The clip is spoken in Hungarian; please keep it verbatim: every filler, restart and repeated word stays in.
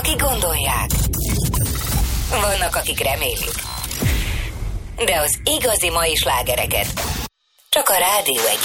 akik gondolják. Vannak, akik remélik. De az igazi mai slágereket csak a Rádió Egyen